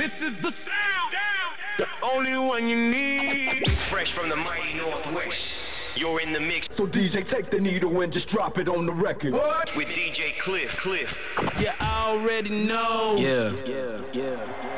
This is the sound, the only one you need. Fresh from the mighty Northwest, you're in the mix. So DJ, take the needle and just drop it on the record. What? With DJ Cliff. You already know. Yeah.